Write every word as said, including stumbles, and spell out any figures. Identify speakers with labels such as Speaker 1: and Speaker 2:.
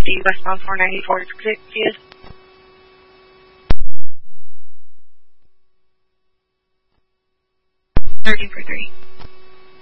Speaker 1: The westbound four ninety-four is Executive. thirty for three.